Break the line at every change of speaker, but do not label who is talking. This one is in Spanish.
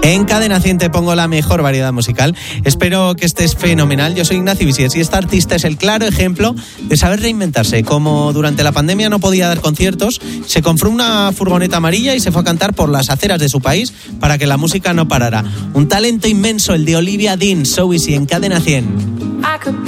En Cadena 100 te pongo la mejor variedad musical. Espero que estés fenomenal. Yo soy Ignacio Visiers y esta artista es el claro ejemplo de saber reinventarse. Como durante la pandemia no podía dar conciertos, se compró una furgoneta amarilla y se fue a cantar por las aceras de su país para que la música no parara. Un talento inmenso, el de Olivia Dean, So Easy, en Cadena 100.